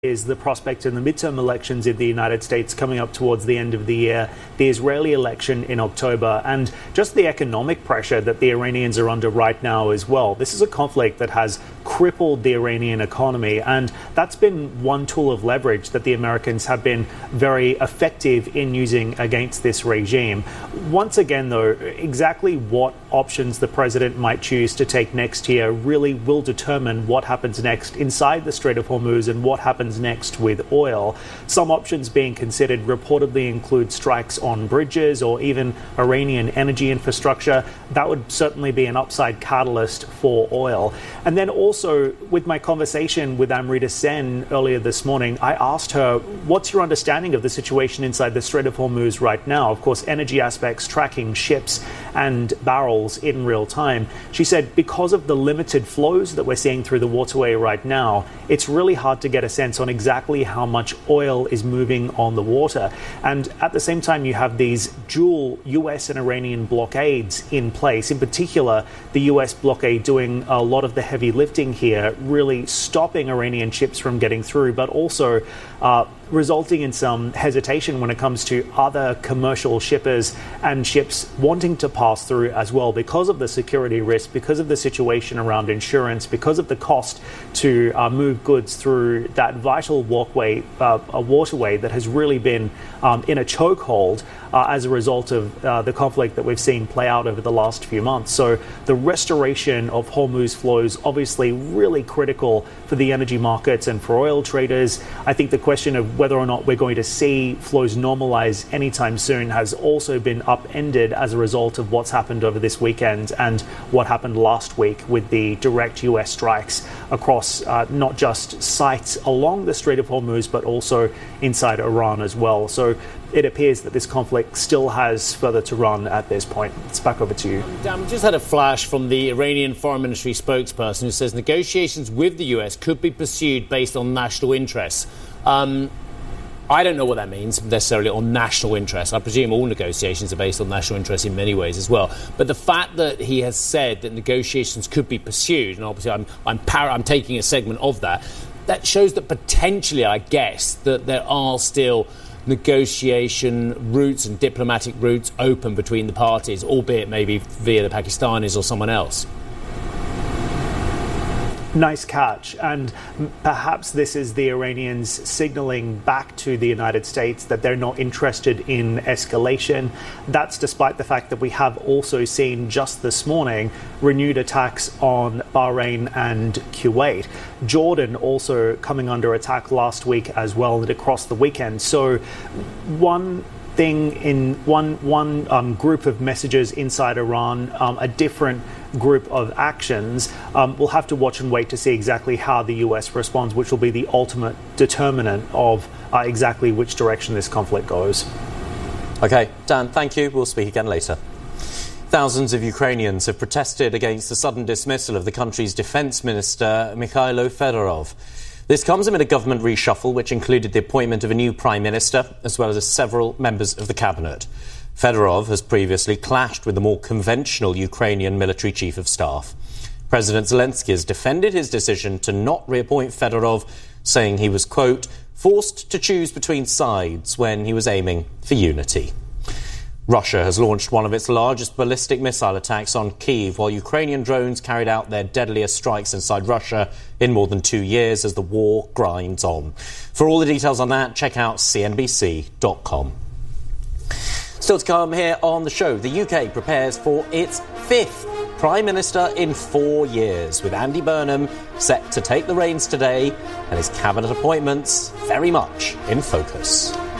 is the prospect in the midterm elections in the United States coming up towards the end of the year, the Israeli election in October, and just the economic pressure that the Iranians are under right now as well. This is a conflict that has crippled the Iranian economy, and that's been one tool of leverage that the Americans have been very effective in using against this regime. Once again, though, exactly what options the president might choose to take next year really will determine what happens next inside the Strait of Hormuz and what happens next with oil. Some options being considered reportedly include strikes on bridges or even Iranian energy infrastructure. That would certainly be an upside catalyst for oil. And then also, with my conversation with Amrita Sen earlier this morning, I asked her, what's your understanding of the situation inside the Strait of Hormuz right now? Of course, energy aspects, tracking ships and barrels in real time. She said, because of the limited flows that we're seeing through the waterway right now, it's really hard to get a sense on exactly how much oil is moving on the water. And at the same time, you have these dual US and Iranian blockades in place. In particular, the US blockade doing a lot of the heavy lifting here, really stopping Iranian ships from getting through, but also resulting in some hesitation when it comes to other commercial shippers and ships wanting to pass through as well because of the security risk, because of the situation around insurance, because of the cost to move goods through that vital walkway, a waterway that has really been in a chokehold as a result of the conflict that we've seen play out over the last few months. So the restoration of Hormuz flows obviously really critical for the energy markets and for oil traders. I think the question of whether or not we're going to see flows normalize anytime soon has also been upended as a result of what's happened over this weekend and what happened last week with the direct US strikes across not just sites along the Strait of Hormuz, but also inside Iran as well. So it appears that this conflict still has further to run at this point. It's back over to you. Dan, we just had a flash from the Iranian Foreign Ministry spokesperson who says negotiations with the US could be pursued based on national interests. I don't know what that means necessarily on national interest. I presume all negotiations are based on national interest in many ways as well. But the fact that he has said that negotiations could be pursued, and obviously I'm taking a segment of that, that shows that potentially, I guess, that there are still negotiation routes and diplomatic routes open between the parties, albeit maybe via the Pakistanis or someone else. Nice catch. And perhaps this is the Iranians signaling back to the United States that they're not interested in escalation. That's despite the fact that we have also seen just this morning renewed attacks on Bahrain and Kuwait. Jordan also coming under attack last week as well and across the weekend. So one thing in one group of messages inside Iran, a different group of actions. We'll have to watch and wait to see exactly how the US responds, which will be the ultimate determinant of exactly which direction this conflict goes. OK, Dan, thank you. We'll speak again later. Thousands of Ukrainians have protested against the sudden dismissal of the country's defence minister, Mikhailo Fedorov. This comes amid a government reshuffle which included the appointment of a new prime minister as well as several members of the cabinet. Fedorov has previously clashed with the more conventional Ukrainian military chief of staff. President Zelensky has defended his decision to not reappoint Fedorov, saying he was, quote, forced to choose between sides when he was aiming for unity. Russia has launched one of its largest ballistic missile attacks on Kyiv, while Ukrainian drones carried out their deadliest strikes inside Russia in more than 2 years as the war grinds on. For all the details on that, check out cnbc.com. Still to come here on the show, the UK prepares for its 5th Prime Minister in 4 years, with Andy Burnham set to take the reins today and his cabinet appointments very much in focus.